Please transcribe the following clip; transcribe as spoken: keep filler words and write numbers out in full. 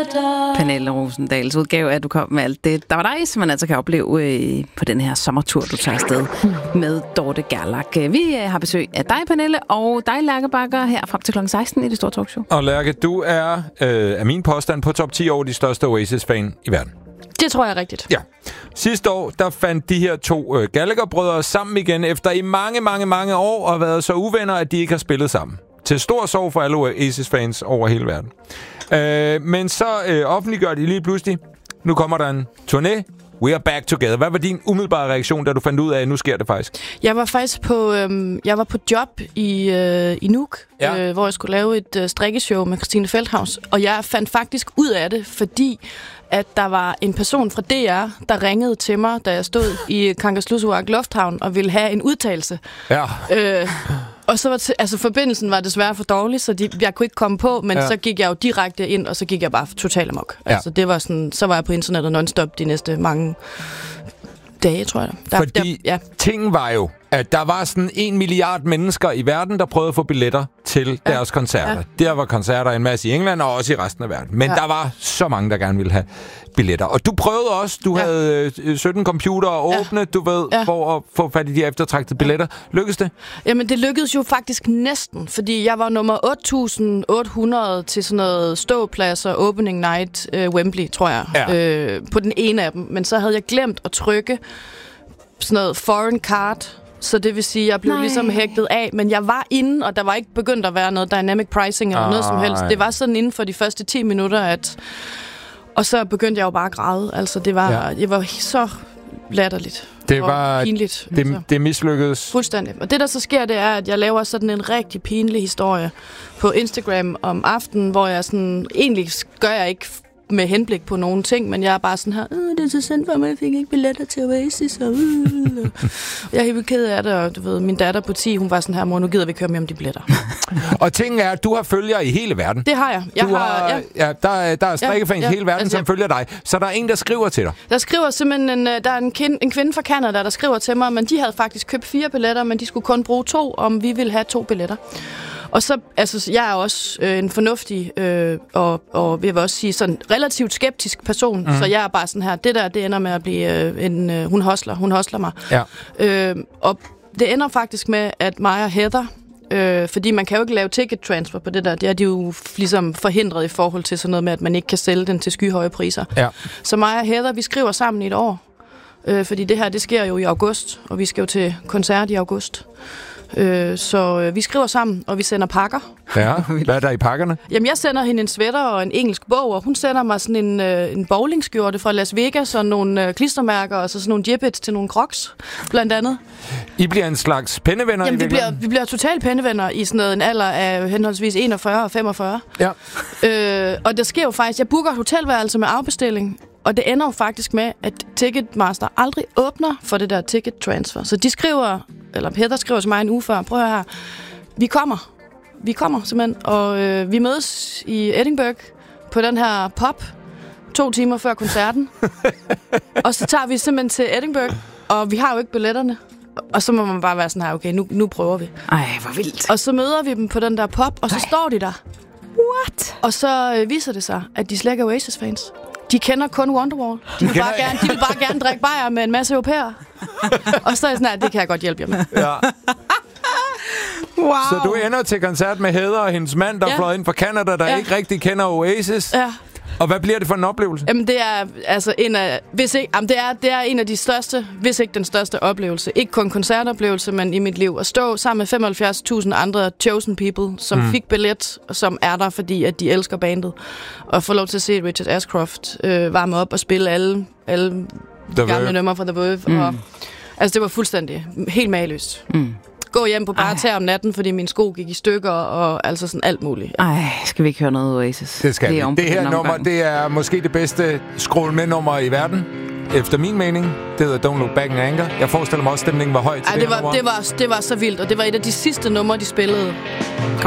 Pernille Rosendals udgave af Du kom med alt det, der var dig, som man altså kan opleve øh, på den her sommertur, du tager afsted med Dorte Gerlach. Vi øh, har besøg af dig, Pernille, og dig, Lærke Bagger, her frem til klokken seksten i det store talkshow. Og Lærke, du er øh, af min påstand på top ti over de største Oasis-fan i verden. Det tror jeg er rigtigt. Ja. Sidste år, der fandt de her to øh, Gallagher-brødre sammen igen, efter i mange, mange, mange år og været så uvenner, at de ikke har spillet sammen. Til stor sorg for alle Oasis-fans over hele verden. Øh, men så øh, offentliggør de lige pludselig. Nu kommer der en turné. We are back together. Hvad var din umiddelbare reaktion, da du fandt ud af, at nu sker det faktisk? Jeg var faktisk på, øhm, jeg var på job i, øh, i Nuuk, ja. øh, hvor jeg skulle lave et øh, strikkeshow med Christine Feldhaus. Og jeg fandt faktisk ud af det, fordi at der var en person fra D R, der ringede til mig, da jeg stod i Kangerlussuaq Lufthavn og ville have en udtalelse. Ja. Øh, og så var t- altså forbindelsen var desværre for dårlig, så de, jeg kunne ikke komme på, men ja. Så gik jeg jo direkte ind, og så gik jeg bare totalt amok. Ja. Altså det var sådan, så var jeg på internettet non-stop de næste mange dage, tror jeg. Der, Fordi der, ja. Tingen var jo, at der var sådan en milliard mennesker i verden, der prøvede at få billetter til ja. deres koncerter. Ja. Der var koncerter en masse i England og også i resten af verden. Men ja. der var så mange, der gerne ville have billetter. Og du prøvede også, du ja. havde sytten computere åbne, ja. du ved, ja. for at få fat i de eftertragtede billetter. Lykkedes det? Jamen, det lykkedes jo faktisk næsten, fordi jeg var nummer otte tusind otte hundrede til sådan noget ståpladser, opening night, øh, Wembley, tror jeg, ja. øh, på den ene af dem. Men så havde jeg glemt at trykke sådan noget foreign card, så det vil sige, at jeg blev Nej. ligesom hægtet af, men jeg var inde, og der var ikke begyndt at være noget dynamic pricing eller ah, noget som helst. Det var sådan inden for de første ti minutter, at og så begyndte jeg jo bare at græde. Altså, det var, ja. det var så latterligt. Det var pinligt. Det, altså. det mislykkedes. Fuldstændig. Og det, der så sker, det er, at jeg laver sådan en rigtig pinlig historie på Instagram om aftenen, hvor jeg sådan, egentlig gør jeg ikke med henblik på nogle ting, men jeg er bare sådan her, det er så sendt for mig, jeg fik ikke billetter til Oasis, og øh. jeg er helt ked af det, og du ved, min datter på ti, hun var sådan her, mor, nu gider vi køre med om de billetter. Og tingen er, at du har følgere i hele verden. Det har jeg. jeg du har, har, ja. Ja, der, der er strikkefans ja, ja, i hele verden, altså, som følger dig. Så der er en, der skriver til dig. Der skriver simpelthen, en, der er en, kind, en kvinde fra Canada, der skriver til mig, men de havde faktisk købt fire billetter, men de skulle kun bruge to, om vi ville have to billetter. Og så, altså, jeg er også øh, en fornuftig, øh, og, og jeg vil også sige, sådan relativt skeptisk person, mm. så jeg er bare sådan her, det der, det ender med at blive øh, en, øh, hun hostler, hun hostler mig. Ja. Øh, og det ender faktisk med, at mig og Heather, øh, fordi man kan jo ikke lave ticket transfer på det der, det er de jo ligesom forhindret i forhold til sådan noget med, at man ikke kan sælge den til skyhøje priser. Ja. Så mig og Heather, vi skriver sammen i et år, øh, fordi det her, det sker jo i august, og vi skal jo til koncert i august. Øh, så øh, vi skriver sammen, og vi sender pakker. Ja, hvad er der i pakkerne? Jamen, jeg sender hende en sweater og en engelsk bog, og hun sender mig sådan en, øh, en bowlingskjorte fra Las Vegas, og nogle øh, klistermærker, og så sådan nogle jibbits til nogle crocs, blandt andet. I bliver en slags pennevenner? Jamen, i vi bliver, vi bliver totalt pennevenner i sådan noget, en alder af henholdsvis enogfyrre og femogfyrre. Ja. Øh, og der sker jo faktisk, jeg booker et hotelværelse med afbestilling, og det ender jo faktisk med, at Ticketmaster aldrig åbner for det der ticket transfer. Så de skriver, eller Peter skriver til mig en uge før, prøv at høre her, vi kommer. Vi kommer simpelthen, og øh, vi mødes i Edinburgh på den her pop, to timer før koncerten. Og så tager vi simpelthen til Edinburgh, og vi har jo ikke billetterne. Og så må man bare være sådan her, okay, nu, nu prøver vi. Ej, hvor vildt. Og så møder vi dem på den der pop, og så Ej. står de der. What? Og så øh, viser det sig, at de slet ikke er Oasis-fans. De kender kun Wonderwall. De vil, bare gerne, de vil bare gerne drikke bajer med en masse europæer. Og så er jeg sådan, at det kan jeg godt hjælpe jer med. Ja. Wow. Så du ender til koncert med Heather og hendes mand, der ja. fløj ind fra Canada, der ja. ikke rigtig kender Oasis. Ja. Og hvad bliver det for en oplevelse? Jamen det er altså en af, hvis ikke, jamen det er det er en af de største, hvis ikke den største oplevelse. Ikke kun koncertoplevelse, men i mit liv at stå sammen med femoghalvfjerds tusind andre chosen people, som mm. fik billet, og som er der, fordi at de elsker bandet, og få lov til at se Richard Ashcroft øh, varme op og spille alle alle gamle numre fra The Verve. Mm. Og, altså det var fuldstændig helt mageløst. Mm. Gå hjem på bare tær om natten, fordi min sko gik i stykker, og altså sådan alt muligt. Ej, skal vi ikke høre noget Oasis? Det skal det vi. Det her nummer, det er måske det bedste scroll med nummer i verden. Efter min mening. Det hedder Don't Look Back in Anger. Jeg forestiller mig også, at stemningen var høj til Ej, det, det var, nummer. det var, det var så vildt, og det var et af de sidste numre, de spillede.